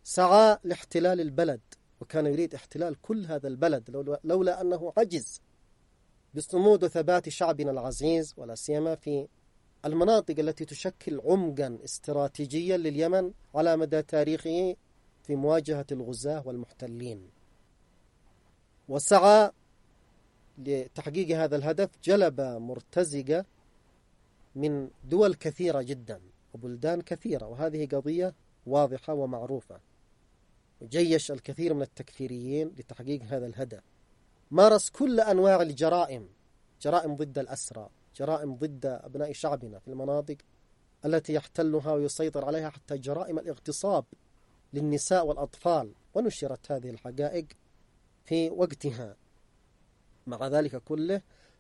سعى لاحتلال البلد، وكان يريد احتلال كل هذا البلد لولا أنه عجز بصمود وثبات شعبنا العزيز، ولا سيما في المناطق التي تشكل عمقا استراتيجيا لليمن على مدى تاريخه في مواجهة الغزاة والمحتلين. وسعى لتحقيق هذا الهدف، جلب مرتزقة من دول كثيرة جدا وبلدان كثيرة، وهذه قضية واضحة ومعروفة. وجيش الكثير من التكفيريين لتحقيق هذا الهدف. مارس كل أنواع الجرائم، جرائم ضد الأسرى، جرائم ضد أبناء شعبنا في المناطق التي يحتلها ويسيطر عليها، حتى جرائم الاغتصاب للنساء والأطفال، ونشرت هذه الحقائق في وقتها. مع ذلك كله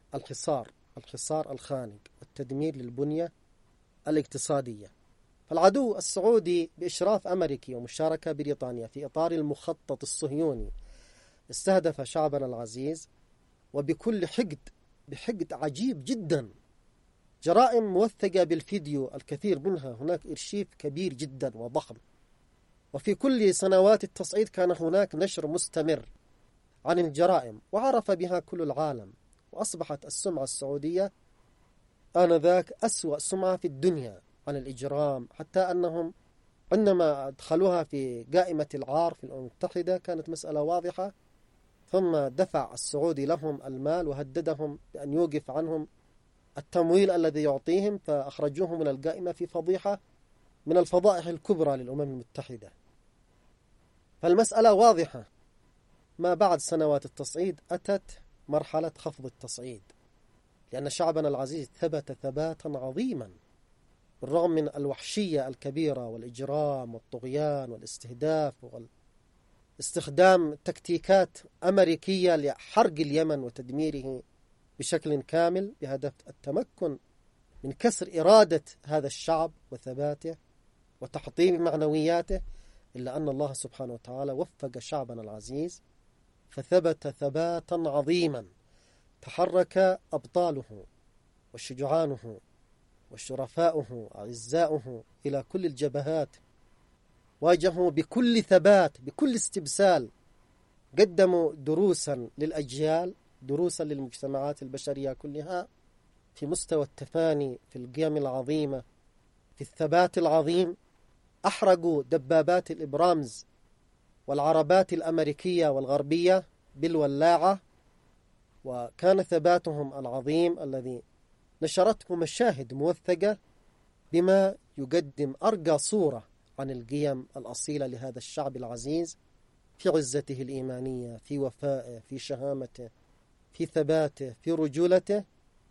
الحصار الخانق والتدمير للبنية الاقتصادية. فالعدو السعودي بإشراف أمريكي ومشاركة بريطانيا في إطار المخطط الصهيوني استهدف شعبنا العزيز وبكل بحقد عجيب جدا. جرائم موثقة بالفيديو الكثير منها، هناك إرشيف كبير جدا وضخم. وفي كل سنوات التصعيد كان هناك نشر مستمر عن الجرائم، وعرف بها كل العالم، وأصبحت السمعة السعودية آنذاك أسوأ سمعة في الدنيا عن الإجرام، حتى أنهم عندما أدخلوها في قائمة العار في الأمم المتحدة كانت مسألة واضحة، ثم دفع السعودي لهم المال وهددهم بأن يوقف عنهم التمويل الذي يعطيهم، فأخرجوهم من القائمة في فضيحة من الفضائح الكبرى للأمم المتحدة. فالمسألة واضحة. ما بعد سنوات التصعيد أتت مرحلة خفض التصعيد، لأن شعبنا العزيز ثبت ثباتا عظيما بالرغم من الوحشية الكبيرة والإجرام والطغيان والاستهداف واستخدام تكتيكات أمريكية لحرق اليمن وتدميره بشكل كامل بهدف التمكن من كسر إرادة هذا الشعب وثباته وتحطيم معنوياته. إلا أن الله سبحانه وتعالى وفق شعبنا العزيز فثبت ثباتا عظيما، تحرك أبطاله وشجعانه وشرفاؤه أعزاؤه إلى كل الجبهات، واجهوا بكل ثبات بكل استبسال، قدموا دروسا للأجيال، دروسا للمجتمعات البشرية كلها في مستوى التفاني في القيم العظيمة، في الثبات العظيم. أحرقوا دبابات الإبرامز والعربات الأمريكية والغربية بالولاعة، وكان ثباتهم العظيم الذي نشرته مشاهد موثقة بما يقدم أرقى صورة عن القيم الأصيلة لهذا الشعب العزيز في عزته الإيمانية، في وفائه، في شهامته، في ثباته، في رجولته.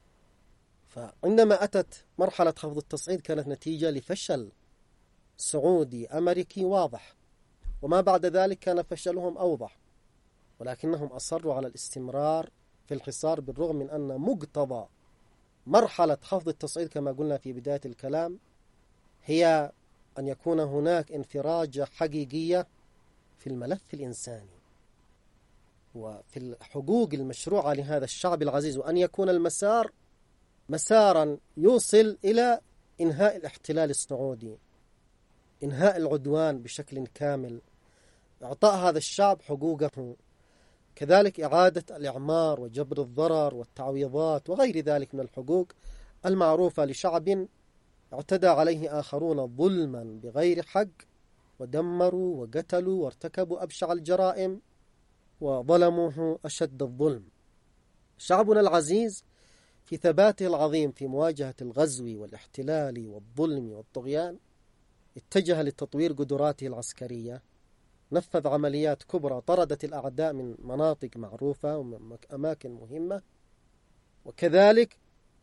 فعندما أتت مرحلة خفض التصعيد كانت نتيجة لفشل سعودي أمريكي واضح، وما بعد ذلك كان فشلهم أوضح، ولكنهم أصروا على الاستمرار في الحصار بالرغم من أن مقتضى مرحلة خفض التصعيد كما قلنا في بداية الكلام هي أن يكون هناك انفراجة حقيقية في الملف الإنساني وفي الحقوق المشروعة لهذا الشعب العزيز، وأن يكون المسار مسارا يوصل إلى إنهاء الاحتلال السعودي، إنهاء العدوان بشكل كامل، إعطاء هذا الشعب حقوقه، كذلك إعادة الإعمار وجبر الضرر والتعويضات وغير ذلك من الحقوق المعروفة لشعب اعتدى عليه آخرون ظلما بغير حق، ودمروا وقتلوا وارتكبوا أبشع الجرائم وظلموه أشد الظلم. شعبنا العزيز في ثباته العظيم في مواجهة الغزو والاحتلال والظلم والطغيان اتجه لتطوير قدراته العسكرية، نفذ عمليات كبرى طردت الأعداء من مناطق معروفة ومن أماكن مهمة، وكذلك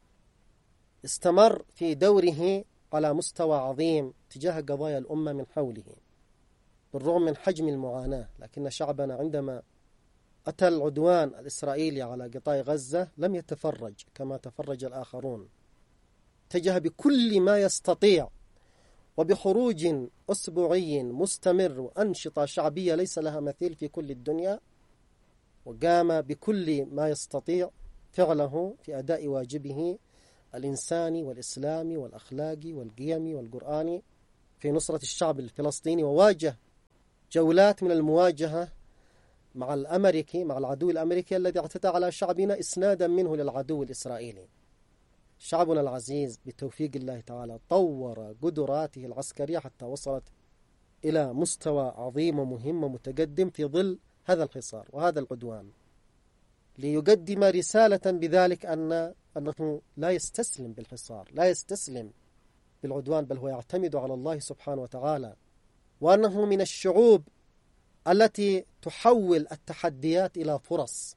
استمر في دوره على مستوى عظيم تجاه قضايا الأمة من حوله بالرغم من حجم المعاناة. لكن شعبنا عندما أتى العدوان الإسرائيلي على قطاع غزة لم يتفرج كما تفرج الآخرون، اتجه بكل ما يستطيع وبخروج أسبوعي مستمر وأنشطة شعبية ليس لها مثيل في كل الدنيا، وقام بكل ما يستطيع فعله في أداء واجبه الإنساني والإسلامي والأخلاقي والقيمي والقرآني في نصرة الشعب الفلسطيني، وواجه جولات من المواجهة مع الأمريكي، مع العدو الأمريكي الذي اعتدى على شعبنا إسنادا منه للعدو الإسرائيلي. شعبنا العزيز بتوفيق الله تعالى طور قدراته العسكرية حتى وصلت إلى مستوى عظيم ومهم ومتقدم في ظل هذا الحصار وهذا العدوان، ليقدم رسالة بذلك أنه لا يستسلم بالحصار، لا يستسلم بالعدوان، بل هو يعتمد على الله سبحانه وتعالى، وأنه من الشعوب التي تحول التحديات إلى فرص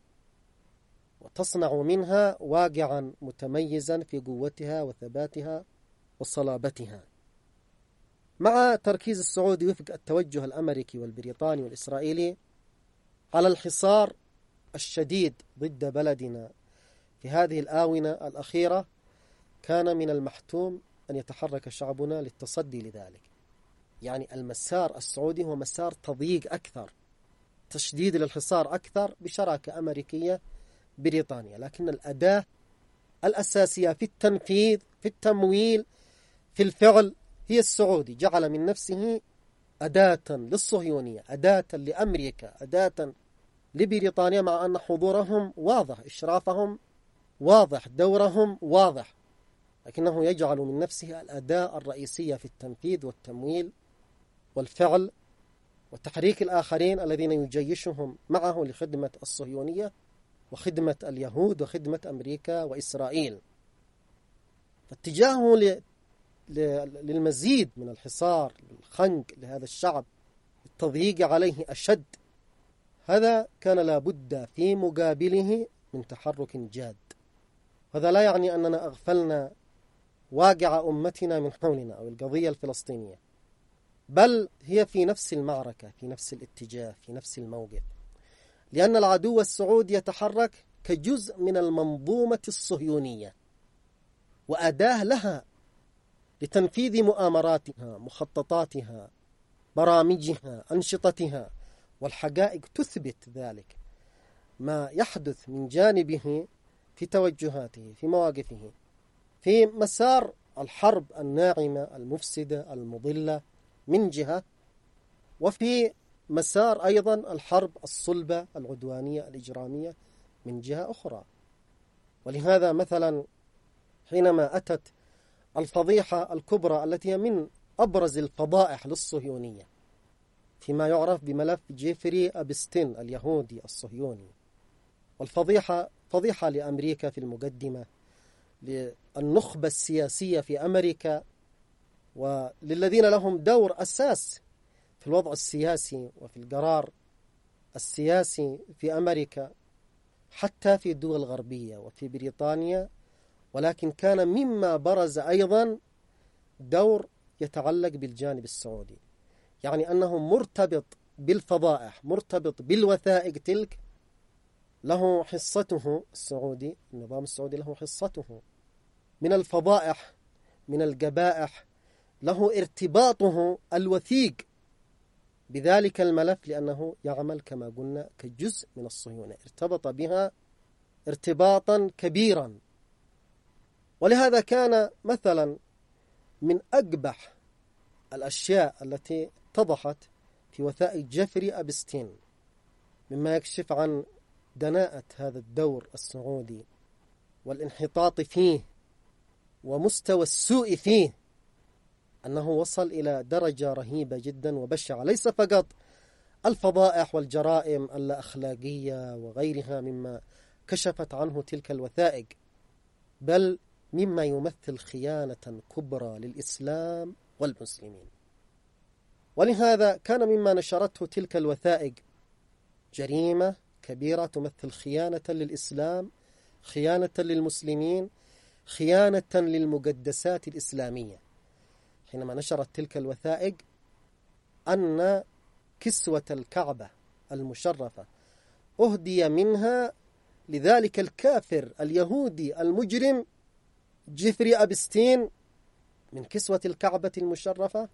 وتصنع منها واقعا متميزا في قوتها وثباتها وصلابتها. مع تركيز السعودي وفق التوجه الأمريكي والبريطاني والإسرائيلي على الحصار الشديد ضد بلدنا في هذه الآونة الأخيرة، كان من المحتوم أن يتحرك شعبنا للتصدي لذلك. يعني المسار السعودي هو مسار تضييق أكثر، تشديد للحصار أكثر بشراكة أمريكية بريطانيا، لكن الأداة الأساسية في التنفيذ، في التمويل، في الفعل، هي السعودي. جعل من نفسه أداة للصهيونية، أداة لأمريكا، أداة لبريطانيا، مع أن حضورهم واضح، إشرافهم واضح، دورهم واضح، لكنه يجعل من نفسه الأداة الرئيسية في التنفيذ والتمويل والفعل وتحريك الآخرين الذين يجيشهم معه لخدمة الصهيونية وخدمة اليهود وخدمة أمريكا وإسرائيل. فاتجاهه للمزيد من الحصار، للخنق لهذا الشعب، التضييق عليه أشد، هذا كان لابد في مقابله من تحرك جاد. هذا لا يعني أننا أغفلنا واقع أمتنا من حولنا أو القضية الفلسطينية، بل هي في نفس المعركة، في نفس الاتجاه، في نفس الموقف، لأن العدو السعودي يتحرك كجزء من المنظومة الصهيونية وأداة لها لتنفيذ مؤامراتها، مخططاتها، برامجها، أنشطتها، والحقائق تثبت ذلك. ما يحدث من جانبه في توجهاته، في مواقفه، في مسار الحرب الناعمة المفسدة المضلة من جهة، وفي مسار أيضا الحرب الصلبة العدوانية الإجرامية من جهة أخرى. ولهذا مثلا حينما أتت الفضيحة الكبرى التي هي من أبرز الفضائح للصهيونية فيما يعرف بملف جيفري أبستين اليهودي الصهيوني، والفضيحة فضيحة لأمريكا في المقدمة، للنخبة السياسية في أمريكا، وللذين لهم دور أساس في الوضع السياسي وفي القرار السياسي في أمريكا، حتى في الدول الغربية وفي بريطانيا. ولكن كان مما برز أيضا دور يتعلق بالجانب السعودي، يعني أنه مرتبط بالفضائح، مرتبط بالوثائق تلك، له حصته السعودي، النظام السعودي له حصته من الفضائح، من القبائح، له ارتباطه الوثيق بذلك الملف، لأنه يعمل كما قلنا كجزء من الصهيونية، ارتبط بها ارتباطا كبيرا. ولهذا كان مثلا من أقبح الأشياء التي اتضحت في وثائق جيفري أبستين، مما يكشف عن دناءة هذا الدور السعودي والانحطاط فيه ومستوى السوء فيه، أنه وصل إلى درجة رهيبة جدا وبشعة. ليس فقط الفضائح والجرائم اللا أخلاقية وغيرها مما كشفت عنه تلك الوثائق، بل مما يمثل خيانة كبرى للإسلام والمسلمين. ولهذا كان مما نشرته تلك الوثائق جريمة كبيرة تمثل خيانة للإسلام، خيانة للمسلمين، خيانة للمقدسات الإسلامية. حينما نشرت تلك الوثائق أن كسوة الكعبة المشرفة أهدي منها لذلك الكافر اليهودي المجرم جيفري أبستين، من كسوة الكعبة المشرفة،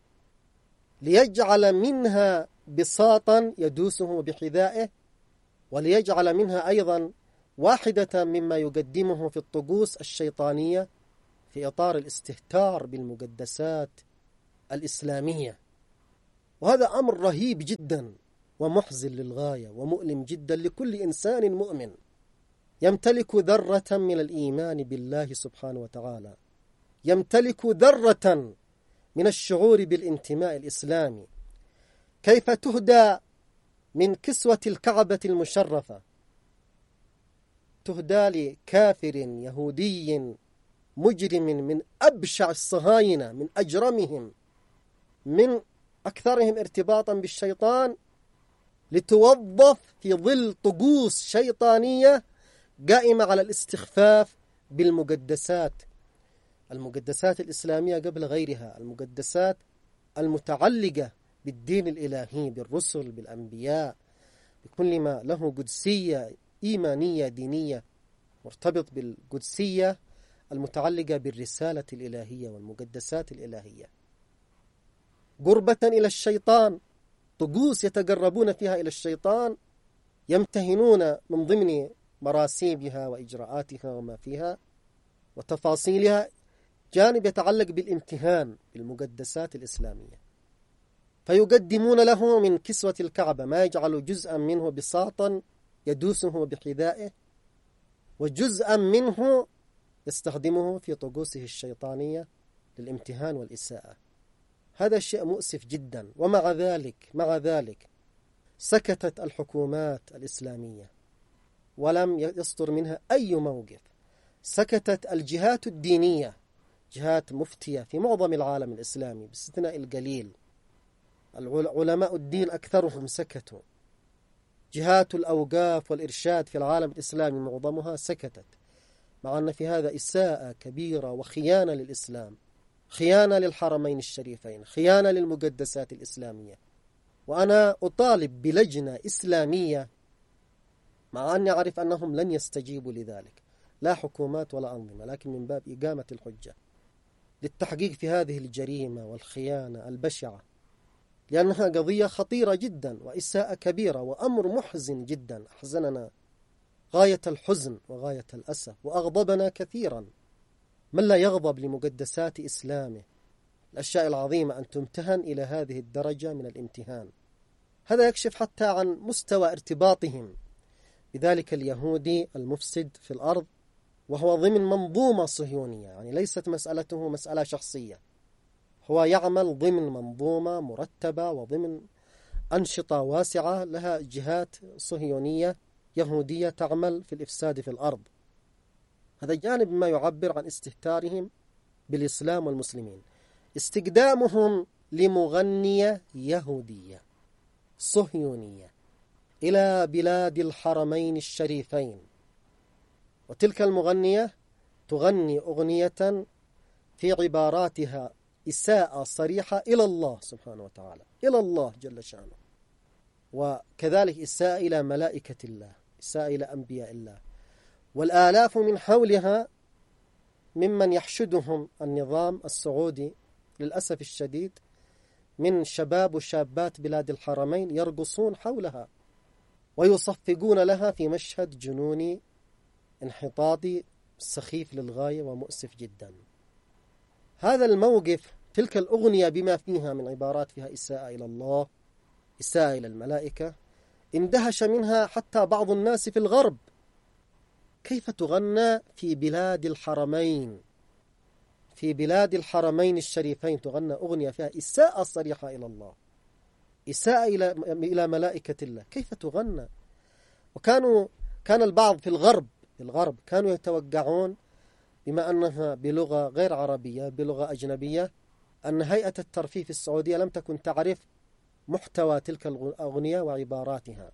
ليجعل منها بساطا يدوسه بحذائه، وليجعل منها أيضا واحدة مما يقدمه في الطقوس الشيطانية في إطار الاستهتار بالمقدسات الإسلامية. وهذا أمر رهيب جدا ومحزن للغاية ومؤلم جدا لكل إنسان مؤمن يمتلك ذرة من الإيمان بالله سبحانه وتعالى، يمتلك ذرة من الشعور بالانتماء الإسلامي، كيف تهدى من كسوة الكعبة المشرفة، تهدى لكافر يهودي مجرم من أبشع الصهاينة، من أجرمهم، من أكثرهم ارتباطا بالشيطان، لتوظف في ظل طقوس شيطانية قائمة على الاستخفاف بالمقدسات، المقدسات الإسلامية قبل غيرها، المقدسات المتعلقة بالدين الإلهي، بالرسل، بالأنبياء، بكل ما له قدسية إيمانية دينية مرتبط بالقدسية المتعلقة بالرسالة الإلهية والمقدسات الإلهية. قربة إلى الشيطان، طقوس يتقربون فيها إلى الشيطان، يمتهنون من ضمن مراسيمها وإجراءاتها وما فيها وتفاصيلها جانب يتعلق بالامتهان بالمقدسات الإسلامية، فيقدمون له من كسوة الكعبة ما يجعل جزءا منه بساطا يدوسه بحذائه، وجزءا منه يستخدمه في طقوسه الشيطانية للامتهان والإساءة. هذا شيء مؤسف جدا. ومع ذلك سكتت الحكومات الإسلامية ولم يصدر منها أي موقف، سكتت الجهات الدينية، جهات مفتية في معظم العالم الإسلامي باستثناء القليل، علماء الدين أكثرهم سكتوا، جهات الأوقاف والإرشاد في العالم الإسلامي معظمها سكتت، مع أن في هذا إساءة كبيرة وخيانة للإسلام، خيانة للحرمين الشريفين، خيانة للمقدسات الإسلامية. وأنا أطالب بلجنة إسلامية، مع أني أعرف أنهم لن يستجيبوا لذلك، لا حكومات ولا أنظمة، لكن من باب إقامة الحجة للتحقيق في هذه الجريمة والخيانة البشعة، لأنها قضية خطيرة جدا وإساءة كبيرة وأمر محزن جدا، أحزننا غاية الحزن وغاية الأسف وأغضبنا كثيرا. من لا يغضب لمقدسات إسلامه، الأشياء العظيمة أن تمتهن إلى هذه الدرجة من الامتهان؟ هذا يكشف حتى عن مستوى ارتباطهم بذلك اليهودي المفسد في الأرض، وهو ضمن منظومة صهيونية، يعني ليست مسألته مسألة شخصية، هو يعمل ضمن منظومة مرتبة وضمن أنشطة واسعة لها جهات صهيونية يهودية تعمل في الإفساد في الأرض. هذا جانب ما يعبر عن استهتارهم بالإسلام والمسلمين. استقدامهم لمغنية يهودية صهيونية إلى بلاد الحرمين الشريفين، وتلك المغنية تغني أغنية في عباراتها إساءة صريحة إلى الله سبحانه وتعالى، إلى الله جل شأنه، وكذلك إساءة إلى ملائكة الله، إساءة إلى أنبياء الله. والآلاف من حولها ممن يحشدهم النظام السعودي للأسف الشديد من شباب وشابات بلاد الحرمين يرقصون حولها ويصفقون لها في مشهد جنوني انحطاطي سخيف للغاية ومؤسف جدا. هذا الموقف، تلك الأغنية بما فيها من عبارات فيها إساءة إلى الله، إساءة إلى الملائكة، اندهش منها حتى بعض الناس في الغرب. كيف تغنى في بلاد الحرمين، في بلاد الحرمين الشريفين تغنى أغنية فيها إساءة صريحة إلى الله، إساءة إلى ملائكة الله، كيف تغنى؟ كان البعض في الغرب كانوا يتوقعون بما أنها بلغة غير عربية، بلغة أجنبية، أن هيئة الترفيه في السعودية لم تكن تعرف محتوى تلك الأغنية وعباراتها.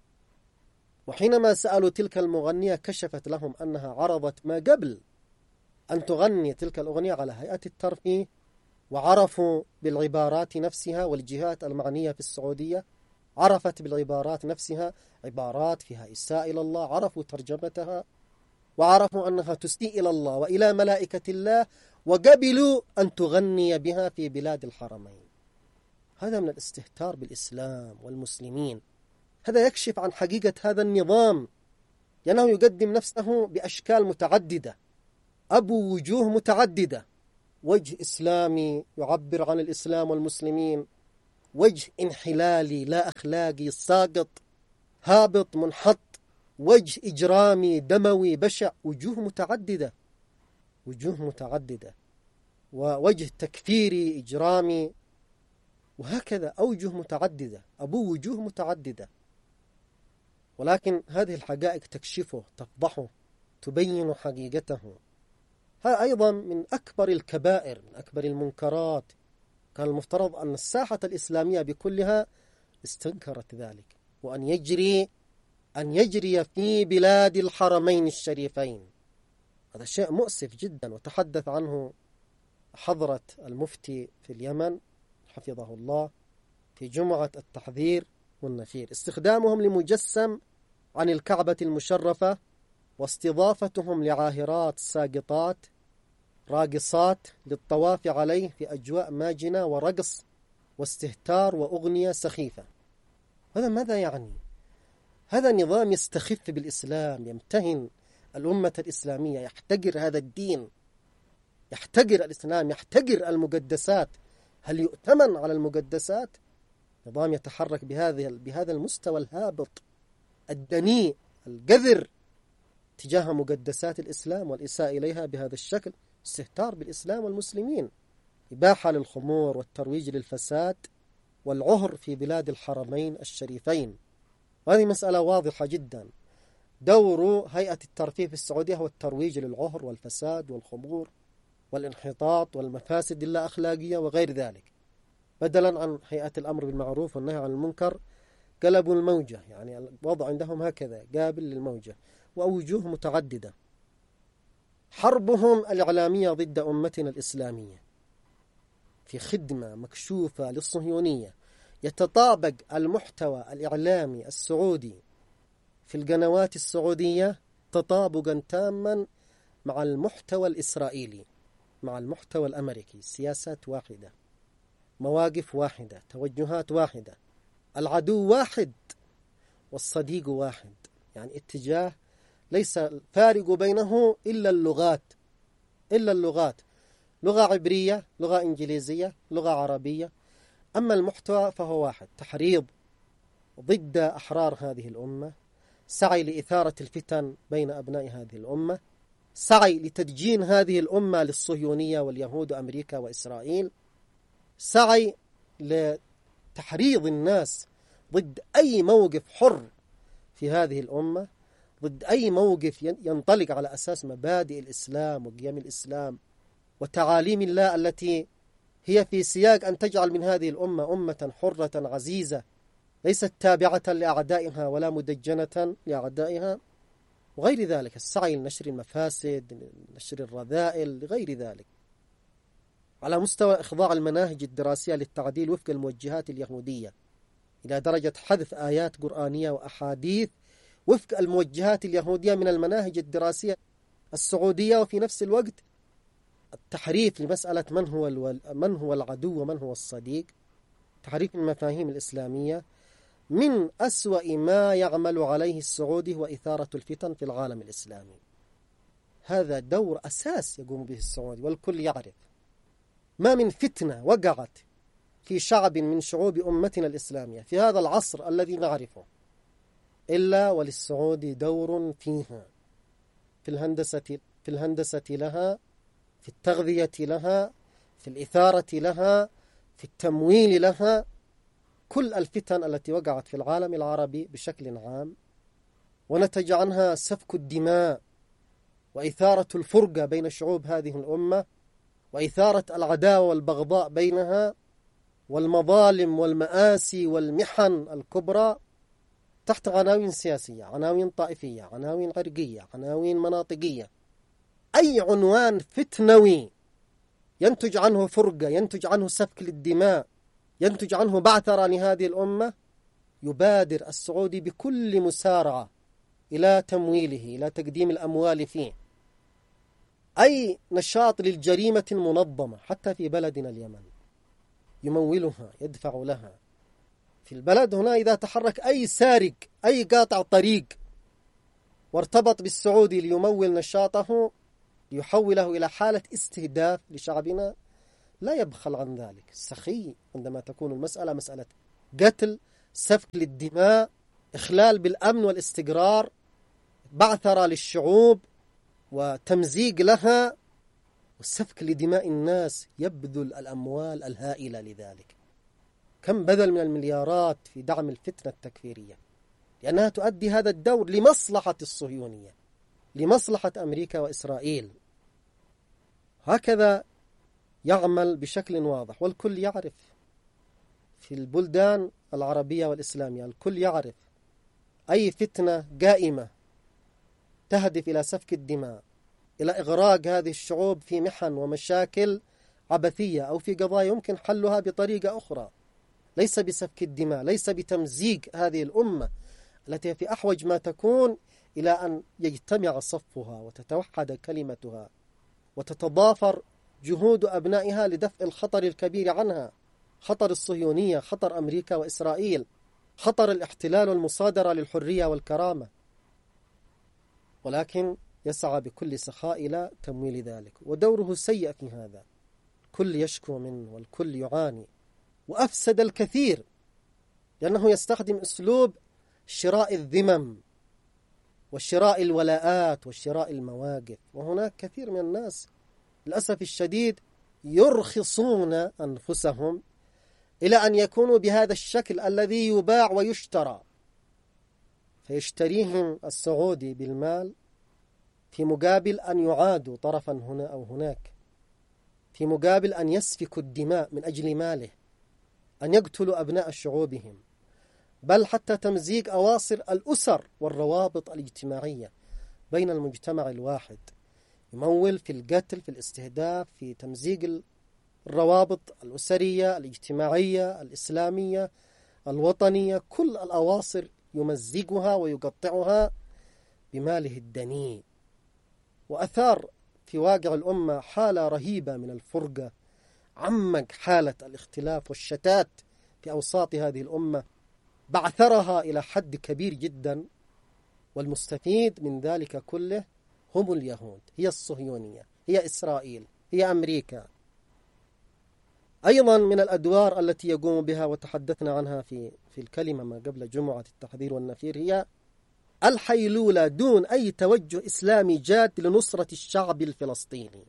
وحينما سألوا تلك المغنية كشفت لهم أنها عرضت ما قبل أن تغني تلك الأغنية على هيئة الترفيه، وعرفوا بالعبارات نفسها، والجهات المعنية في السعودية عرفت بالعبارات نفسها، عبارات فيها إساءة إلى الله، عرفوا ترجمتها وعرفوا أنها تسيء إلى الله وإلى ملائكة الله، وقبلوا أن تغني بها في بلاد الحرمين. هذا من الاستهتار بالإسلام والمسلمين. هذا يكشف عن حقيقة هذا النظام، لأنه يقدم نفسه بأشكال متعددة، أبو وجوه متعددة، وجه إسلامي يعبر عن الإسلام والمسلمين، وجه انحلالي لا أخلاقي ساقط هابط منحط، وجه إجرامي دموي بشع، وجوه متعددة، ووجه تكفيري إجرامي، وهكذا أوجه متعددة، أبو وجوه متعددة. ولكن هذه الحقائق تكشفه، تفضحه، تبين حقيقته. هذا أيضا من أكبر الكبائر، من أكبر المنكرات. كان المفترض أن الساحة الإسلامية بكلها استنكرت ذلك، وأن يجري في بلاد الحرمين الشريفين. هذا شيء مؤسف جدا، وتحدث عنه حضرة المفتي في اليمن حفظه الله في جمعة التحذير والنفير. استخدامهم لمجسم عن الكعبة المشرفة، واستضافتهم لعاهرات ساقطات راقصات للطواف عليه في أجواء ماجنة ورقص واستهتار وأغنية سخيفة. هذا ماذا يعني؟ هذا نظام يستخف بالإسلام، يمتهن الأمة الإسلامية، يحتقر هذا الدين، يحتقر الإسلام، يحتقر المقدسات. هل يؤتمن على المقدسات؟ نظام يتحرك بهذا المستوى الهابط الدنيء القذر تجاه مقدسات الإسلام والإساءة إليها بهذا الشكل، استهتار بالإسلام والمسلمين، إباحة للخمور والترويج للفساد والعهر في بلاد الحرمين الشريفين. وهذه مسألة واضحة جدا. دور هيئة الترفيه في السعودية هو الترويج للعهر والفساد والخمور والانحطاط والمفاسد اللا أخلاقية وغير ذلك، بدلا عن هيئة الأمر بالمعروف والنهي عن المنكر. قلبوا الموجة، يعني الوضع عندهم هكذا قابل للموجة، وأوجوه متعددة. حربهم الإعلامية ضد أمتنا الإسلامية في خدمة مكشوفة للصهيونية. يتطابق المحتوى الإعلامي السعودي في القنوات السعودية تطابقا تاما مع المحتوى الإسرائيلي، مع المحتوى الأمريكي. سياسات واحدة، مواقف واحدة، توجهات واحدة، العدو واحد والصديق واحد. يعني اتجاه ليس الفارق بينه إلا اللغات، لغة عبرية، لغة إنجليزية، لغة عربية. أما المحتوى فهو واحد: تحريض ضد أحرار هذه الأمة، سعي لإثارة الفتن بين أبناء هذه الأمة، سعي لتدجين هذه الأمة للصهيونية واليهود وأمريكا وإسرائيل، سعي لتحريض الناس ضد أي موقف حر في هذه الأمة، ضد أي موقف ينطلق على أساس مبادئ الإسلام وقيم الإسلام وتعاليم الله التي هي في سياق أن تجعل من هذه الأمة أمة حرة عزيزة ليست تابعة لأعدائها ولا مدجنة لأعدائها، وغير ذلك. السعي لنشر المفاسد، نشر الرذائل، لغير ذلك. على مستوى إخضاع المناهج الدراسية للتعديل وفق الموجهات اليهودية إلى درجة حذف آيات قرآنية وأحاديث وفق الموجهات اليهودية من المناهج الدراسية السعودية، وفي نفس الوقت التحريف لمسألة من هو العدو ومن هو الصديق، تحريف المفاهيم الإسلامية. من أسوأ ما يعمل عليه السعودي هو إثارة الفتن في العالم الإسلامي. هذا دور أساس يقوم به السعودي، والكل يعرف. ما من فتنة وقعت في شعب من شعوب أمتنا الإسلامية في هذا العصر الذي نعرفه إلا وللسعودي دور فيها، في الهندسة لها، في التغذية لها، في الإثارة لها، في التمويل لها. كل الفتن التي وقعت في العالم العربي بشكل عام ونتج عنها سفك الدماء وإثارة الفرقة بين شعوب هذه الأمة وإثارة العداوة والبغضاء بينها والمظالم والمآسي والمحن الكبرى تحت عناوين سياسية، عناوين طائفية، عناوين عرقية، عناوين مناطقية. أي عنوان فتنوي ينتج عنه فرقة، ينتج عنه سفك للدماء، ينتج عنه بعثرة لهذه الأمة، يبادر السعودي بكل مسارعة إلى تمويله، إلى تقديم الأموال فيه. أي نشاط للجريمة المنظمة حتى في بلدنا اليمن يمولها، يدفع لها. في البلد هنا إذا تحرك أي سارق، أي قاطع طريق وارتبط بالسعودي ليمول نشاطه، ليحوله إلى حالة استهداف لشعبنا، لا يبخل عن ذلك، سخي عندما تكون المسألة مسألة قتل، سفك للدماء، إخلال بالأمن والاستقرار، بعثرة للشعوب وتمزيق لها والسفك لدماء الناس، يبذل الأموال الهائلة لذلك. كم بذل من المليارات في دعم الفتنة التكفيرية، لأنها تؤدي هذا الدور لمصلحة الصهيونية، لمصلحة أمريكا وإسرائيل. هكذا يعمل بشكل واضح، والكل يعرف في البلدان العربية والإسلامية، الكل يعرف أي فتنة قائمة تهدف إلى سفك الدماء، إلى إغراق هذه الشعوب في محن ومشاكل عبثية أو في قضايا يمكن حلها بطريقة أخرى، ليس بسفك الدماء، ليس بتمزيق هذه الأمة التي في أحوج ما تكون إلى أن يجتمع صفها وتتوحد كلمتها وتتضافر جهود أبنائها لدفع الخطر الكبير عنها، خطر الصهيونية، خطر أمريكا وإسرائيل، خطر الاحتلال والمصادرة للحرية والكرامة. ولكن يسعى بكل سخاء إلى تمويل ذلك، ودوره سيء في هذا، الكل يشكو منه والكل يعاني، وأفسد الكثير، لأنه يستخدم أسلوب شراء الذمم وشراء الولاءات وشراء المواقف. وهناك كثير من الناس للأسف الشديد يرخصون أنفسهم إلى أن يكونوا بهذا الشكل الذي يباع ويشترى، فيشتريهم السعودي بالمال في مقابل أن يعادوا طرفا هنا أو هناك، في مقابل أن يسفكوا الدماء من أجل ماله، أن يقتلوا أبناء شعوبهم، بل حتى تمزيق أواصر الأسر والروابط الاجتماعية بين المجتمع الواحد، يمول في القتل، في الاستهداف، في تمزيق الروابط الأسرية الاجتماعية الإسلامية الوطنية، كل الأواصر يمزقها ويقطعها بماله الدنيء، وأثار في واقع الأمة حالة رهيبة من الفرقة، عمق حالة الاختلاف والشتات في أوساط هذه الأمة، بعثرها إلى حد كبير جدا. والمستفيد من ذلك كله هم اليهود، هي الصهيونية، هي إسرائيل، هي أمريكا. أيضا من الأدوار التي يقوم بها وتحدثنا عنها في الكلمة ما قبل جمعة التحذير والنفير، هي الحيلولة دون أي توجه إسلامي جاد لنصرة الشعب الفلسطيني.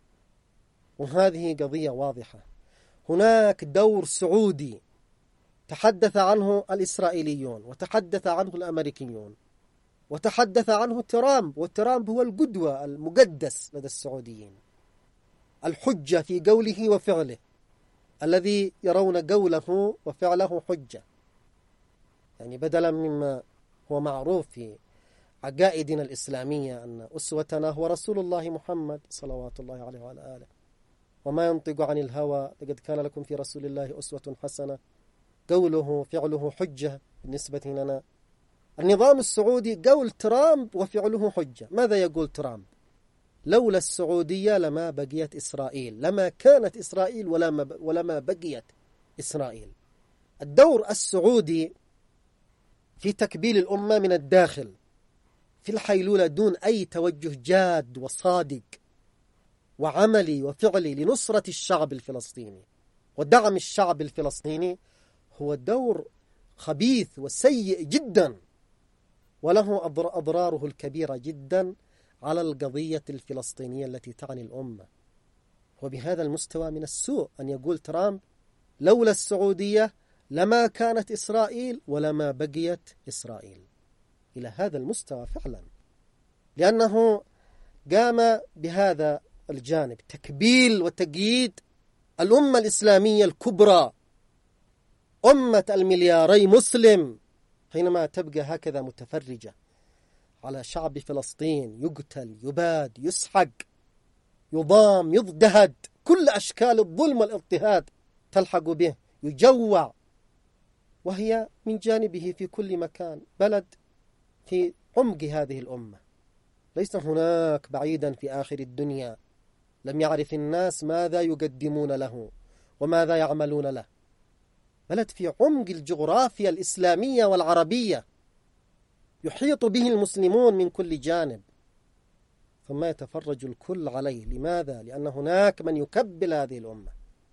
وهذه قضية واضحة. هناك دور سعودي تحدث عنه الإسرائيليون وتحدث عنه الأمريكيون وتحدث عنه ترامب، وترامب هو القدوة المقدس لدى السعوديين، الحجة في قوله وفعله، الذي يرون قوله وفعله حجة، يعني بدلا مما هو معروف في عقائدنا الإسلامية أن أسوتنا هو رسول الله محمد صلوات الله عليه وعلى آله، وما ينطق عن الهوى، لقد كان لكم في رسول الله أسوة حسنة، قوله فعله حجة بالنسبة لنا. النظام السعودي قول ترامب وفعله حجة. ماذا يقول ترامب؟ لولا السعودية لما بقيت إسرائيل، لما كانت إسرائيل ولما بقيت إسرائيل. الدور السعودي في تكبيل الأمة من الداخل، في الحيلولة دون أي توجه جاد وصادق وعملي وفعلي لنصرة الشعب الفلسطيني ودعم الشعب الفلسطيني، هو دور خبيث وسيء جدا، وله أضراره الكبيرة جدا على القضية الفلسطينية التي تعني الأمة. وبهذا المستوى من السوء أن يقول ترامب لولا السعودية لما كانت إسرائيل ولما بقيت إسرائيل، إلى هذا المستوى فعلا، لأنه قام بهذا الجانب، تكبيل وتقييد الأمة الإسلامية الكبرى، أمة الملياري مسلم، حينما تبقى هكذا متفرجة على شعب فلسطين يقتل، يباد، يسحق، يضام، يضدهد، كل أشكال الظلم والاضطهاد تلحق به، يجوع، وهي من جانبه في كل مكان، بلد في عمق هذه الأمة، ليس هناك بعيدا في آخر الدنيا لم يعرف الناس ماذا يقدمون له وماذا يعملون له، بلد في عمق الجغرافيا الإسلامية والعربية، يحيط به المسلمون من كل جانب، ثم يتفرج الكل عليه. لماذا؟ لأن هناك من يكبل هذه الأمة،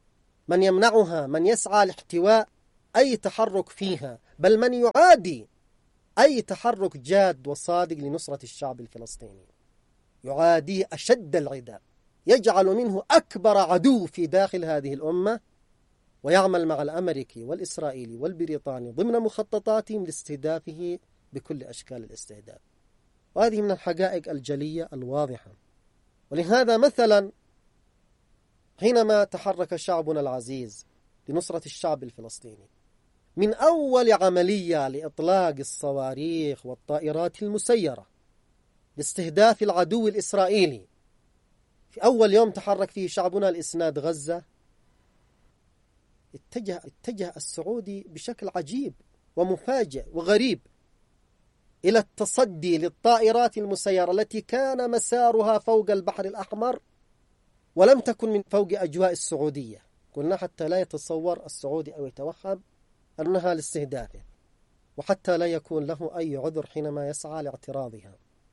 من يمنعها، من يسعى لاحتواء أي تحرك فيها، بل من يعادي أي تحرك جاد وصادق لنصرة الشعب الفلسطيني، يعاديه أشد العداء، يجعل منه أكبر عدو في داخل هذه الأمة، ويعمل مع الأمريكي والإسرائيلي والبريطاني ضمن مخططاتهم لاستهدافه بكل أشكال الاستهداف. وهذه من الحقائق الجلية الواضحة. ولهذا مثلا حينما تحرك شعبنا العزيز لنصرة الشعب الفلسطيني، من أول عملية لإطلاق الصواريخ والطائرات المسيرة لاستهداف العدو الإسرائيلي، في أول يوم تحرك فيه شعبنا لإسناد غزة، اتجه السعودي بشكل عجيب ومفاجئ وغريب إلى التصدي للطائرات المسيرة التي كان مسارها فوق البحر الأحمر ولم تكن من فوق أجواء السعودية. قلنا حتى لا يتصور السعودي أو يتوهم أنها لاستهدافه، وحتى لا يكون له أي عذر حينما يسعى لاعتراضها.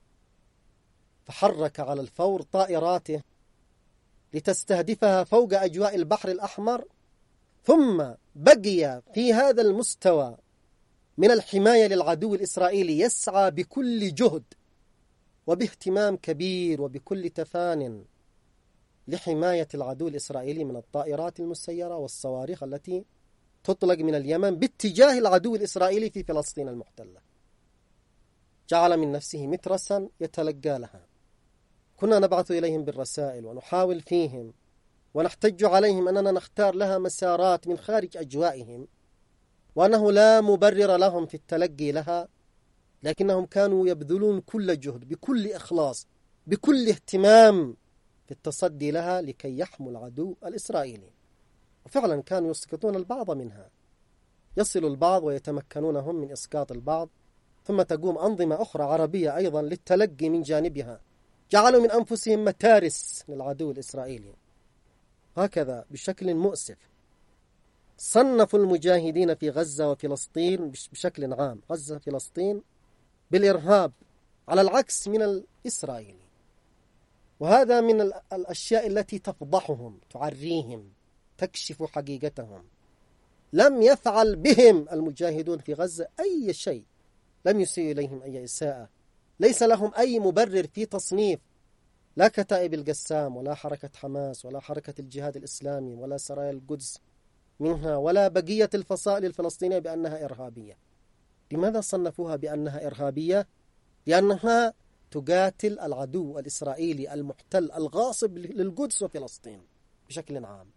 فحرك على الفور طائراته لتستهدفها فوق أجواء البحر الأحمر، ثم بقي في هذا المستوى من الحماية للعدو الإسرائيلي يسعى بكل جهد وباهتمام كبير وبكل تفان لحماية العدو الإسرائيلي من الطائرات المسيرة والصواريخ التي تطلق من اليمن باتجاه العدو الإسرائيلي في فلسطين المحتلة. جعل من نفسه مترسا يتلقى لها. كنا نبعث إليهم بالرسائل ونحاول فيهم ونحتج عليهم أننا نختار لها مسارات من خارج أجوائهم، وأنه لا مبرر لهم في التلقي لها، لكنهم كانوا يبذلون كل جهد بكل إخلاص بكل اهتمام في التصدي لها لكي يحموا العدو الإسرائيلي. وفعلا كانوا يسقطون البعض منها، يصل البعض ويتمكنون هم من إسقاط البعض، ثم تقوم أنظمة أخرى عربية أيضا للتلقي من جانبها، جعلوا من أنفسهم متارس للعدو الإسرائيلي. هكذا بشكل مؤسف صنفوا المجاهدين في غزة وفلسطين بشكل عام، غزة فلسطين، بالإرهاب، على العكس من الإسرائيلي. وهذا من الأشياء التي تفضحهم، تعريهم، تكشف حقيقتهم. لم يفعل بهم المجاهدون في غزة أي شيء، لم يسيء إليهم أي إساءة، ليس لهم أي مبرر في تصنيف لا كتائب القسام ولا حركة حماس ولا حركة الجهاد الإسلامي ولا سرايا القدس منها ولا بقية الفصائل الفلسطينية بأنها إرهابية. لماذا صنفوها بأنها إرهابية؟ لأنها تقاتل العدو الإسرائيلي المحتل الغاصب للقدس وفلسطين بشكل عام،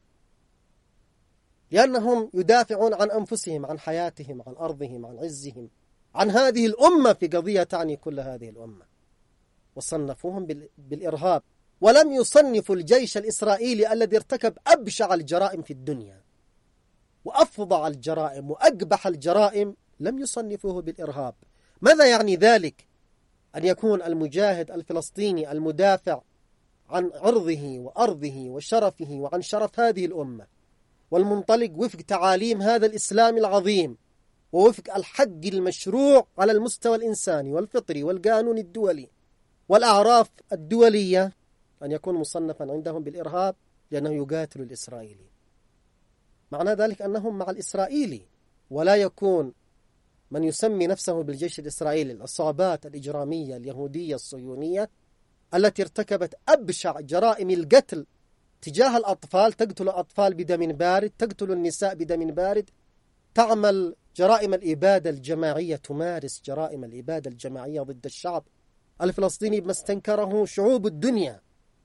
لأنهم يدافعون عن أنفسهم، عن حياتهم، عن أرضهم، عن عزهم، عن هذه الأمة في قضية تعني كل هذه الأمة. وصنفوهم بالإرهاب، ولم يصنفوا الجيش الإسرائيلي الذي ارتكب أبشع الجرائم في الدنيا وأفظع الجرائم وأقبح الجرائم، لم يصنفوه بالإرهاب. ماذا يعني ذلك؟ أن يكون المجاهد الفلسطيني المدافع عن عرضه وأرضه وشرفه وعن شرف هذه الأمة، والمنطلق وفق تعاليم هذا الإسلام العظيم ووفق الحق المشروع على المستوى الإنساني والفطري والقانون الدولي والأعراف الدولية، أن يكون مصنفا عندهم بالإرهاب لأنه يقاتل الإسرائيلي. معنى ذلك أنهم مع الإسرائيلي، ولا يكون من يسمي نفسه بالجيش الإسرائيلي العصابات الإجرامية اليهودية الصهيونية التي ارتكبت أبشع جرائم القتل تجاه الأطفال، تقتل الأطفال بدم بارد، تقتل النساء بدم بارد، تعمل جرائم الإبادة الجماعية، تمارس جرائم الإبادة الجماعية ضد الشعب الفلسطيني بما استنكره شعوب الدنيا،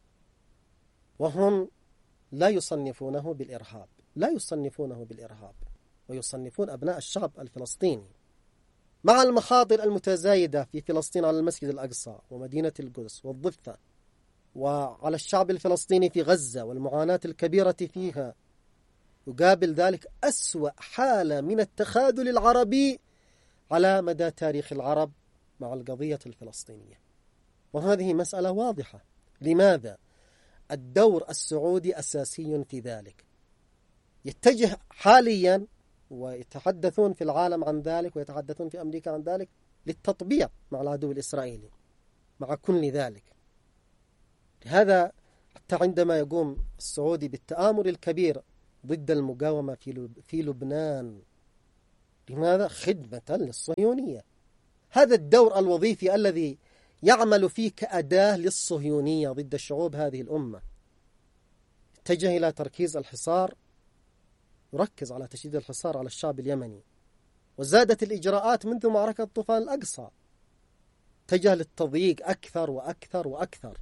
وهم لا يصنفونه بالإرهاب، لا يصنفونه بالإرهاب، ويصنفون أبناء الشعب الفلسطيني مع المخاطر المتزايدة في فلسطين على المسجد الأقصى ومدينة القدس والضفة، وعلى الشعب الفلسطيني في غزة والمعاناة الكبيرة فيها. يقابل ذلك أسوأ حالة من التخاذل العربي على مدى تاريخ العرب مع القضية الفلسطينية. وهذه مسألة واضحة. لماذا؟ الدور السعودي أساسي في ذلك. يتجه حاليا ويتحدثون في العالم عن ذلك، ويتحدثون في أمريكا عن ذلك، للتطبيع مع العدو الإسرائيلي مع كل ذلك. لهذا حتى عندما يقوم السعودي بالتآمر الكبير ضد المقاومة في لبنان. لماذا؟ خدمة للصهيونية. هذا الدور الوظيفي الذي يعمل فيه كأداة للصهيونية ضد شعوب هذه الأمة. اتجه إلى تركيز الحصار، يركز على تشديد الحصار على الشعب اليمني، وزادت الإجراءات منذ معركة طوفان الأقصى. اتجه للتضييق أكثر وأكثر وأكثر.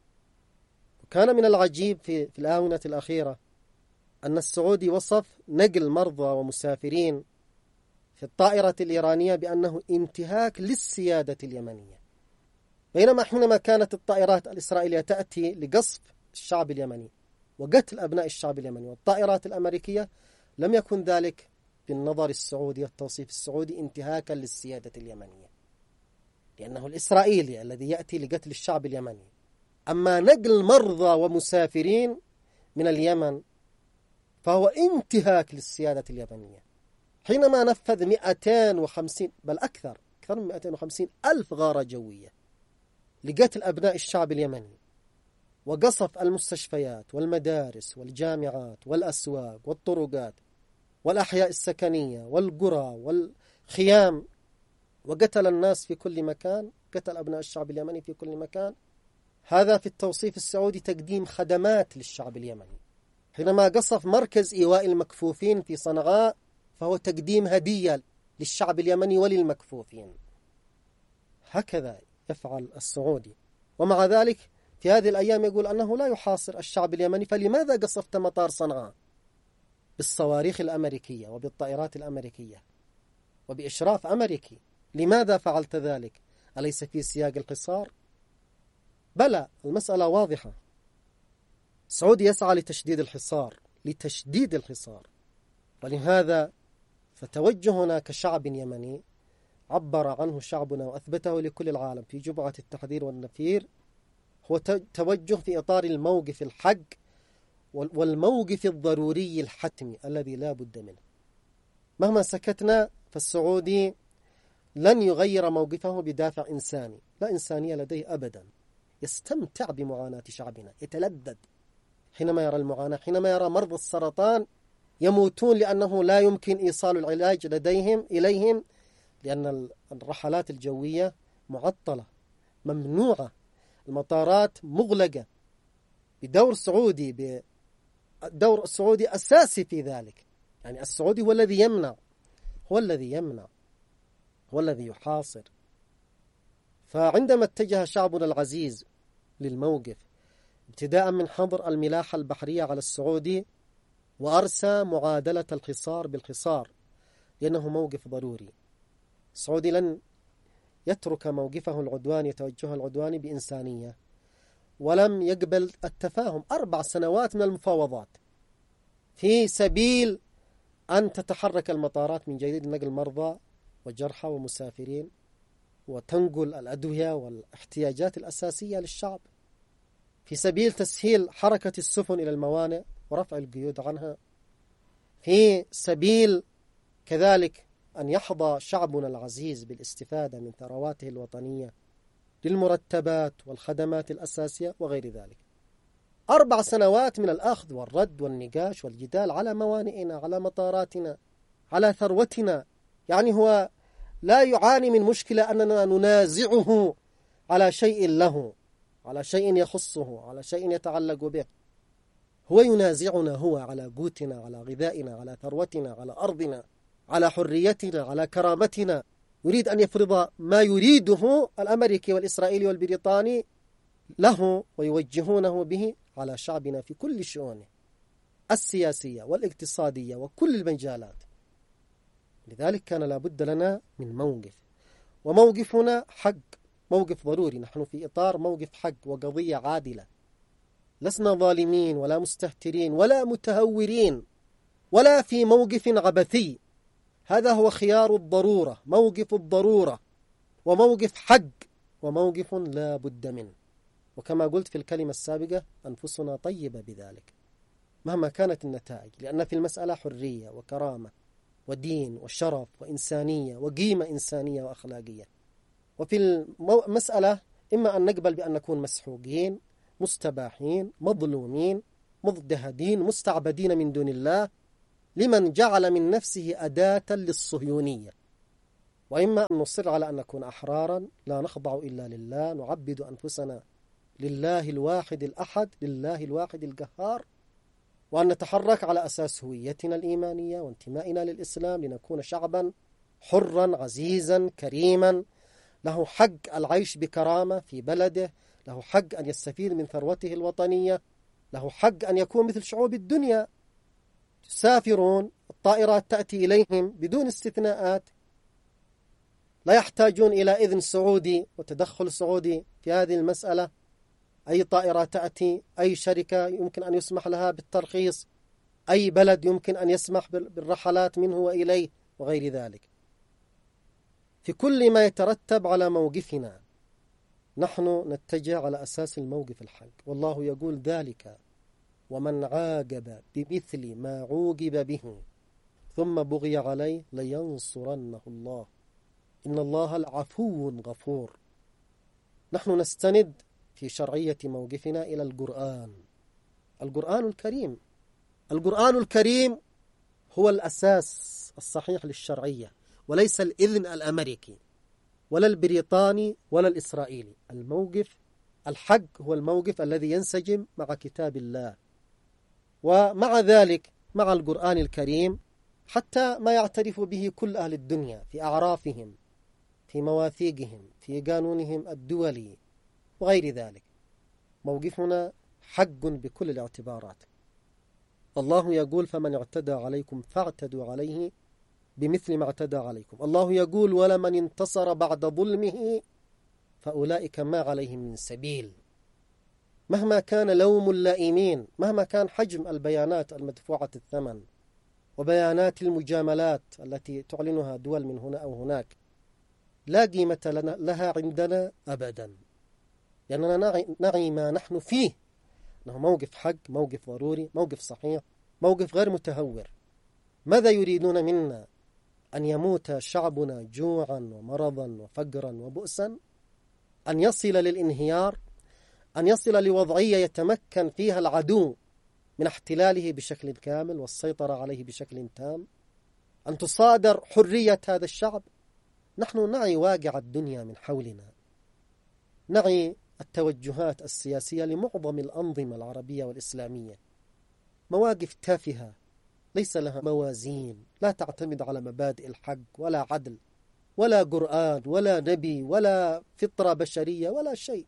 وكان من العجيب في الآونة الأخيرة أن السعودي وصف نقل مرضى ومسافرين في الطائرة الإيرانية بأنه انتهاك للسيادة اليمنية، بينما حينما كانت الطائرات الإسرائيلية تأتي لقصف الشعب اليمني وقتل أبناء الشعب اليمني، والطائرات الأمريكية لم يكن ذلك بالنظر السعودي والتوصيف السعودي انتهاكا للسيادة اليمنية، لأنه الإسرائيلي الذي يأتي لقتل الشعب اليمني. أما نقل مرضى ومسافرين من اليمن فهو انتهاك للسيادة اليمنية. حينما نفذ 250 بل أكثر من 250 ألف غارة جوية لقتل أبناء الشعب اليمني، وقصف المستشفيات والمدارس والجامعات والأسواق والطرقات والأحياء السكنية والقرى والخيام، وقتل الناس في كل مكان، قتل أبناء الشعب اليمني في كل مكان. هذا في التوصيف السعودي تقديم خدمات للشعب اليمني. حينما قصف مركز إيواء المكفوفين في صنعاء فهو تقديم هدية للشعب اليمني وللمكفوفين. هكذا يفعل السعودي. ومع ذلك في هذه الأيام يقول أنه لا يحاصر الشعب اليمني، فلماذا قصفت مطار صنعاء بالصواريخ الأمريكية وبالطائرات الأمريكية وبإشراف أمريكي؟ لماذا فعلت ذلك؟ أليس في سياق الحصار؟ بلى، المسألة واضحة. السعودي يسعى لتشديد الحصار، ولهذا فتوجهنا كشعب يمني عبر عنه شعبنا وأثبته لكل العالم في جمعة التحذير والنفير هو توجه في إطار الموقف الحق والموقف الضروري الحتمي الذي لا بد منه. مهما سكتنا فالسعودي لن يغير موقفه بدافع إنساني، لا إنسانية لديه أبدا. يستمتع بمعاناة شعبنا، يتلذذ حينما يرى المعاناة، حينما يرى مرضى السرطان يموتون لأنه لا يمكن إيصال العلاج إليهم لأن الرحلات الجوية معطلة ممنوعة، المطارات مغلقة. بدور سعودي دور السعودي أساسي في ذلك. يعني السعودي هو الذي يمنع، هو الذي يحاصر. فعندما اتجه شعبنا العزيز للموقف ابتداء من حظر الملاحة البحرية على السعودي وأرسى معادلة الحصار بالحصار لأنه موقف ضروري، السعودي لن يترك موقفه العدواني توجهه العدواني بإنسانية، ولم يقبل التفاهم. 4 سنوات من المفاوضات في سبيل أن تتحرك المطارات من جديد لنقل مرضى وجرحى ومسافرين وتنقل الأدوية والاحتياجات الأساسية للشعب، في سبيل تسهيل حركة السفن إلى الموانئ ورفع القيود عنها، في سبيل كذلك أن يحظى شعبنا العزيز بالاستفادة من ثرواته الوطنية للمرتبات والخدمات الأساسية وغير ذلك. 4 سنوات من الأخذ والرد والنقاش والجدال على موانئنا، على مطاراتنا، على ثروتنا. يعني هو لا يعاني من مشكلة أننا ننازعه على شيء له، على شيء يخصه، على شيء يتعلق به. هو ينازعنا هو على قوتنا، على غذائنا، على ثروتنا، على أرضنا، على حريتنا، على كرامتنا. يريد أن يفرض ما يريده الأمريكي والإسرائيلي والبريطاني له ويوجهونه به على شعبنا في كل شؤونه السياسية والاقتصادية وكل المجالات. لذلك كان لابد لنا من موقف، وموقفنا حق، موقف ضروري. نحن في إطار موقف حق وقضية عادلة، لسنا ظالمين ولا مستهترين ولا متهورين ولا في موقف عبثي. هذا هو خيار الضرورة، موقف الضرورة، وموقف حق، وموقف لا بد منه. وكما قلت في الكلمة السابقة أنفسنا طيبة بذلك مهما كانت النتائج، لأن في المسألة حرية وكرامة ودين وشرف وإنسانية وقيمة إنسانية وأخلاقية. وفي المسألة إما أن نقبل بأن نكون مسحوقين، مستباحين، مظلومين، مضطهدين مستعبدين من دون الله، لمن جعل من نفسه أداة للصهيونية. وإما أن نصر على أن نكون أحرارا لا نخضع إلا لله، نعبد أنفسنا لله الواحد الأحد، لله الواحد القهار، وأن نتحرك على أساس هويتنا الإيمانية وانتمائنا للإسلام، لنكون شعبا حرا عزيزا كريما له حق العيش بكرامة في بلده، له حق أن يستفيد من ثروته الوطنية، له حق أن يكون مثل شعوب الدنيا، يسافرون، الطائرات تأتي إليهم بدون استثناءات، لا يحتاجون إلى إذن سعودي وتدخل سعودي في هذه المسألة. أي طائرة تأتي، أي شركة يمكن أن يسمح لها بالترخيص، أي بلد يمكن أن يسمح بالرحلات منه وإليه وغير ذلك. في كل ما يترتب على موقفنا نحن نتجه على أساس الموقف الحق، والله يقول ذلك ومن عاقب بمثل ما عوقب به ثم بغي عليه لينصرنه الله إن الله العفو غفور. نحن نستند في شرعية موقفنا إلى القرآن الكريم. القرآن الكريم هو الأساس الصحيح للشرعية، وليس الإذن الأمريكي ولا البريطاني ولا الإسرائيلي. الموقف الحق هو الموقف الذي ينسجم مع كتاب الله، ومع ذلك مع القرآن الكريم حتى ما يعترف به كل أهل الدنيا في أعرافهم، في مواثيقهم، في قانونهم الدولي وغير ذلك. موقفنا حق بكل الاعتبارات. الله يقول فمن اعتدى عليكم فاعتدوا عليه بمثل ما اعتدى عليكم. الله يقول ولمن انتصر بعد ظلمه فأولئك ما عليهم من سبيل. مهما كان لوم اللائمين، مهما كان حجم البيانات المدفوعة الثمن وبيانات المجاملات التي تعلنها دول من هنا أو هناك، لا قيمة لها عندنا أبدا، لأننا نعي ما نحن فيه، أنه موقف حق، موقف ضروري، موقف صحيح، موقف غير متهور. ماذا يريدون منا؟ أن يموت شعبنا جوعا ومرضا وفقرا وبؤسا؟ أن يصل للانهيار؟ أن يصل لوضعية يتمكن فيها العدو من احتلاله بشكل كامل والسيطرة عليه بشكل تام؟ أن تصادر حرية هذا الشعب؟ نحن نعي واقع الدنيا من حولنا، نعي التوجهات السياسية لمعظم الأنظمة العربية والإسلامية، مواقف تافهة ليس لها موازين، لا تعتمد على مبادئ الحق ولا عدل ولا قرآن ولا نبي ولا فطرة بشرية ولا شيء.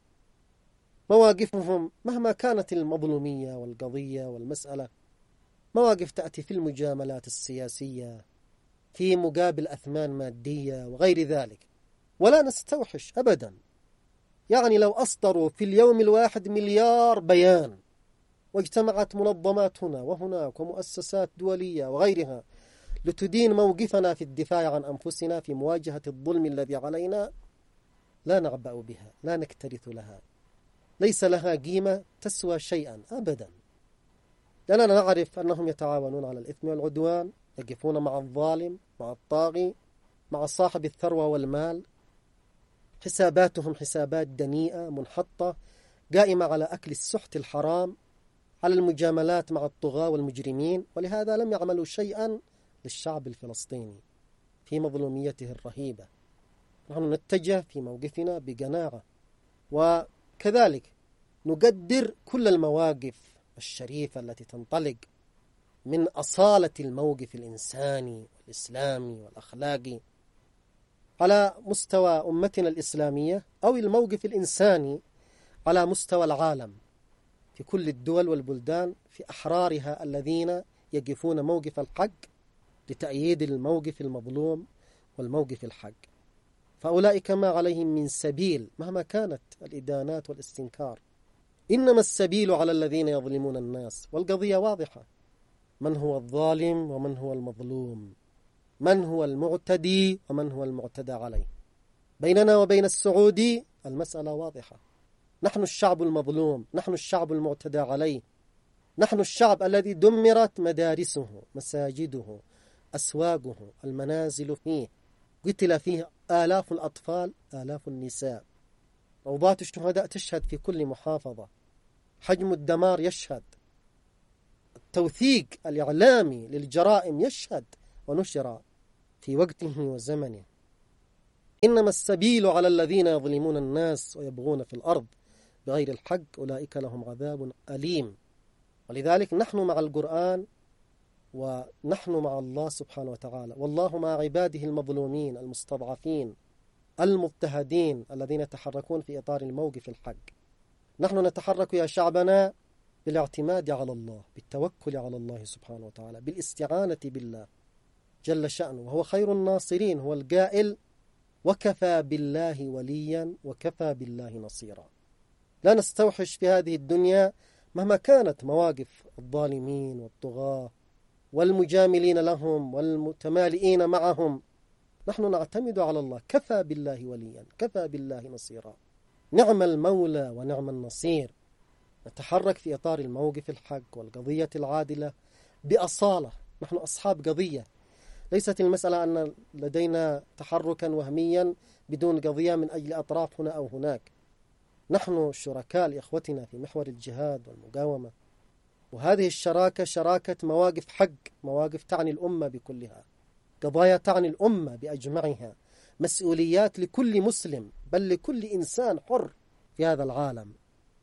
مواقفهم مهما كانت المظلومية والقضية والمسألة مواقف تأتي في المجاملات السياسية، في مقابل أثمان مادية وغير ذلك، ولا نستوحش أبدا. يعني لو أصدروا في اليوم الواحد 1,000,000,000 بيان، واجتمعت منظمات هنا وهناك ومؤسسات دولية وغيرها لتدين موقفنا في الدفاع عن أنفسنا في مواجهة الظلم الذي علينا، لا نعبأ بها، لا نكترث لها، ليس لها قيمة تسوى شيئا أبدا، لأننا نعرف أنهم يتعاونون على الإثم والعدوان، يقفون مع الظالم، مع الطاغي، مع صاحب الثروة والمال. حساباتهم حسابات دنيئة منحطة قائمة على أكل السحت الحرام، على المجاملات مع الطغاة والمجرمين، ولهذا لم يعملوا شيئا للشعب الفلسطيني في مظلوميته الرهيبة. نحن نتجه في موقفنا بقناعة، وكذلك نقدر كل المواقف الشريفة التي تنطلق من أصالة الموقف الإنساني والإسلامي والأخلاقي على مستوى أمتنا الإسلامية، أو الموقف الإنساني على مستوى العالم في كل الدول والبلدان، في أحرارها الذين يقفون موقف الحق لتأييد الموقف المظلوم والموقف الحق. فأولئك ما عليهم من سبيل مهما كانت الإدانات والاستنكار، إنما السبيل على الذين يظلمون الناس. والقضية واضحة، من هو الظالم ومن هو المظلوم، من هو المعتدي ومن هو المعتدى عليه. بيننا وبين السعودي المسألة واضحة، نحن الشعب المظلوم، نحن الشعب المعتدى عليه، نحن الشعب الذي دمرت مدارسه، مساجده، أسواقه، المنازل فيه، قتل فيه آلاف الأطفال، آلاف النساء، روضات الشهداء تشهد في كل محافظة، حجم الدمار يشهد. التوثيق الإعلامي للجرائم يشهد ونشر في وقته وزمنه. إنما السبيل على الذين يظلمون الناس ويبغون في الأرض بغير الحق أولئك لهم عذاب أليم. ولذلك نحن مع القرآن ونحن مع الله سبحانه وتعالى، والله مع عباده المظلومين المستضعفين المضطهدين الذين يتحركون في إطار الموقف الحق. نحن نتحرك يا شعبنا بالاعتماد على الله، بالتوكل على الله سبحانه وتعالى، بالاستعانة بالله جل شأنه، وهو خير الناصرين. هو القائل: وكفى بالله وليا وكفى بالله نصيرا. لا نستوحش في هذه الدنيا مهما كانت مواقف الظالمين والطغاة والمجاملين لهم والمتمالئين معهم. نحن نعتمد على الله، كفى بالله وليا كفى بالله نصيرا. نعم المولى ونعم النصير. نتحرك في إطار الموقف الحق والقضية العادلة بأصالة. نحن أصحاب قضية، ليست المسألة أن لدينا تحركا وهميا بدون قضية من أجل أطراف هنا أو هناك. نحن شركاء لإخوتنا في محور الجهاد والمقاومة، وهذه الشراكة شراكة مواقف حق، مواقف تعني الأمة بكلها، قضايا تعني الأمة بأجمعها، مسؤوليات لكل مسلم بل لكل إنسان حر في هذا العالم.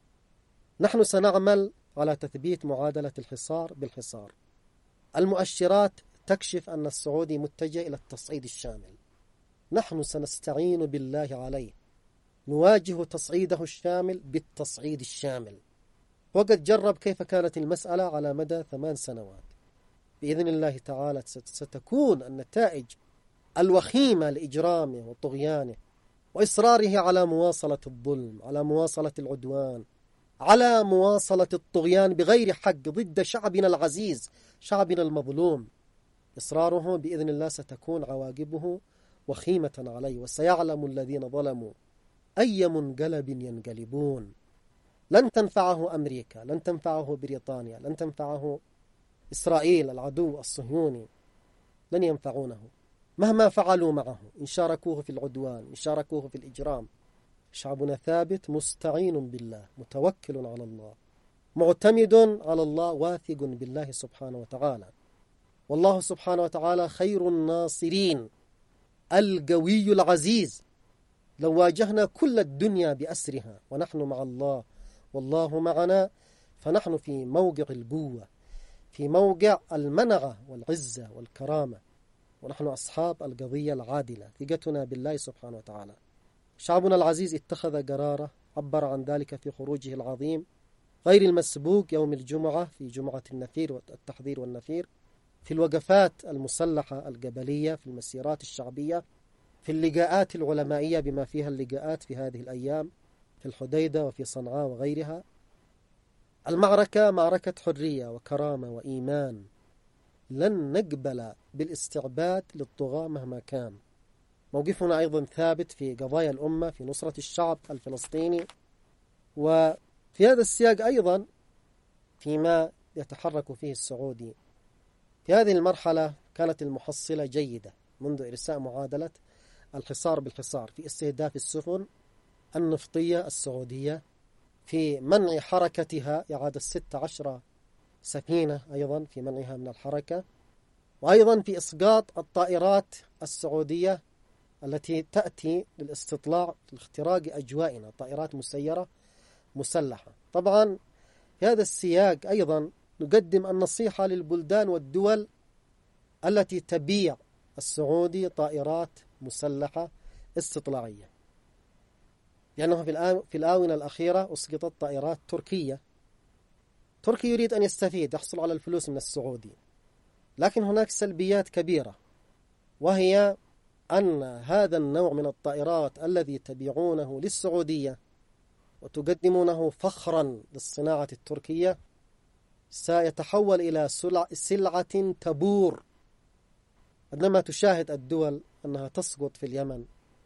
نحن سنعمل على تثبيت معادلة الحصار بالحصار. المؤشرات تكشف أن السعودي متجه إلى التصعيد الشامل. نحن سنستعين بالله عليه، نواجه تصعيده الشامل بالتصعيد الشامل. وقد جرب كيف كانت المسألة على مدى 8 سنوات. بإذن الله تعالى ستكون النتائج الوخيمة لإجرامه وطغيانه وإصراره على مواصلة الظلم، على مواصلة العدوان، على مواصلة الطغيان بغير حق ضد شعبنا العزيز، شعبنا المظلوم. إصراره بإذن الله ستكون عواقبه وخيمة عليه، وسيعلم الذين ظلموا أي منقلب ينقلبون. لن تنفعه أمريكا، لن تنفعه بريطانيا، لن تنفعه إسرائيل العدو الصهيوني، لن ينفعونه مهما فعلوا معه، إن شاركوه في العدوان، إن شاركوه في الإجرام. شعبنا ثابت مستعين بالله، متوكل على الله، معتمد على الله، واثق بالله سبحانه وتعالى. والله سبحانه وتعالى خير الناصرين، القوي العزيز. لو واجهنا كل الدنيا بأسرها ونحن مع الله والله معنا، فنحن في موقع القوة، في موقع المنعة والعزة والكرامة، ونحن أصحاب القضية العادلة. ثقتنا بالله سبحانه وتعالى. شعبنا العزيز اتخذ قراره، عبر عن ذلك في خروجه العظيم غير المسبوق يوم الجمعة، في جمعة النفير والتحذير والنفير، في الوقفات المسلحة القبلية، في المسيرات الشعبية، في اللقاءات العلمائية بما فيها اللقاءات في هذه الأيام في الحديدة وفي صنعاء وغيرها. المعركة معركة حرية وكرامة وإيمان. لن نقبل بالاستعباد للطغاة مهما كان. موقفنا أيضا ثابت في قضايا الأمة، في نصرة الشعب الفلسطيني. وفي هذا السياق أيضا فيما يتحرك فيه السعودي في هذه المرحلة، كانت المحصلة جيدة منذ إرساء معادلة الحصار بالحصار، في استهداف السفن النفطية السعودية، في منع حركتها، إعادة 16 سفينة أيضا في منعها من الحركة، وأيضا في إسقاط الطائرات السعودية التي تأتي للاستطلاع لاختراق أجوائنا، طائرات مسيرة مسلحة. طبعا في هذا السياق أيضا نقدم النصيحة للبلدان والدول التي تبيع السعودي طائرات مسلحة استطلاعية، لأنه في الآونة الأخيرة أسقطت طائرات تركية. تركيا يريد أن يستفيد، يحصل على الفلوس من السعودي، لكن هناك سلبيات كبيرة، وهي أن هذا النوع من الطائرات الذي تبيعونه للسعودية وتقدمونه فخرا للصناعة التركية سيتحول إلى سلعة تبور. عندما تشاهد الدول أنها تسقط في اليمن،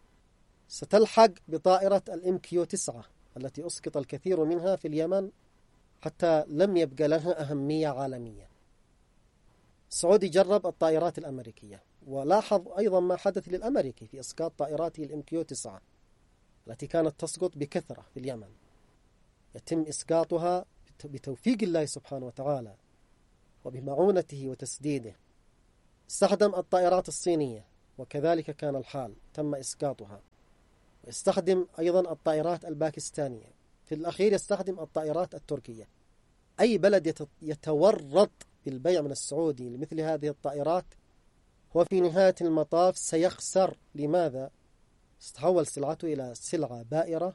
ستلحق بطائرة الMQ-9 التي أسقط الكثير منها في اليمن حتى لم يبقى لها أهمية عالمية. السعودي جرب الطائرات الأمريكية، ولاحظ أيضا ما حدث للأمريكي في إسقاط طائراته الMQ-9 التي كانت تسقط بكثرة في اليمن. يتم إسقاطها بتوفيق الله سبحانه وتعالى، وبمعونته وتسديده. استخدم الطائرات الصينية وكذلك كان الحال، تم إسقاطها. ويستخدم أيضا الطائرات الباكستانية، في الأخير يستخدم الطائرات التركية. أي بلد يتورط بالبيع من السعودي لمثل هذه الطائرات هو في نهاية المطاف سيخسر. لماذا؟ ستتحول سلعته إلى سلعة بائرة،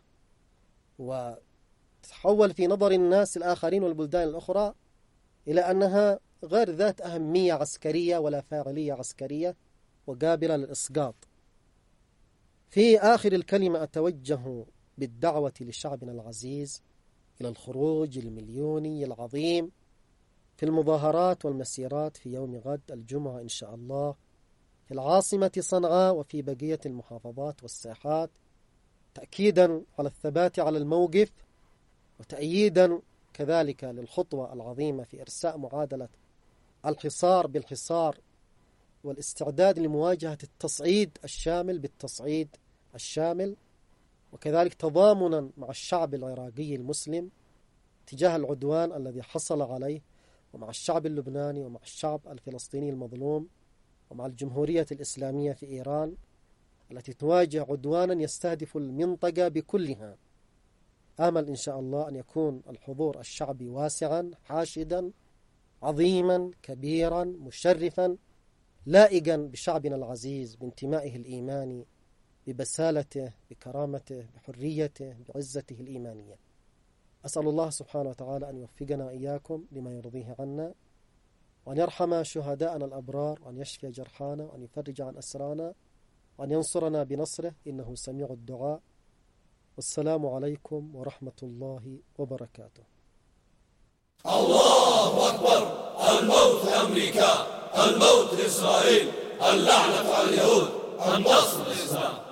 وتتحول في نظر الناس الآخرين والبلدان الأخرى إلى أنها غير ذات أهمية عسكرية ولا فاعلية عسكرية وقابلة للإسقاط. في آخر الكلمة أتوجه بالدعوة لشعبنا العزيز إلى الخروج المليوني العظيم في المظاهرات والمسيرات في يوم غد الجمعة إن شاء الله في العاصمة صنعاء وفي بقية المحافظات والساحات، تأكيدا على الثبات على الموقف، وتأييدا كذلك للخطوة العظيمة في إرساء معادلة الحصار بالحصار، والاستعداد لمواجهة التصعيد الشامل بالتصعيد الشامل، وكذلك تضامنا مع الشعب العراقي المسلم تجاه العدوان الذي حصل عليه، ومع الشعب اللبناني، ومع الشعب الفلسطيني المظلوم، ومع الجمهورية الإسلامية في إيران التي تواجه عدوانا يستهدف المنطقة بكلها. آمل إن شاء الله أن يكون الحضور الشعبي واسعا حاشدا عظيما كبيرا مشرفا لائقا بشعبنا العزيز، بانتمائه الإيماني، ببسالته، بكرامته، بحريته، بعزته الإيمانية. أسأل الله سبحانه وتعالى أن يوفقنا إياكم لما يرضيه عنا، وأن يرحم شهداءنا الأبرار، وأن يشفي جرحانا، وأن يفرج عن أسرانا، وأن ينصرنا بنصره إنه سميع الدعاء. والسلام عليكم ورحمة الله وبركاته. الله أكبر. الموت لأمريكا، الموت لإسرائيل، اللعنة على اليهود، النصر للإسلام.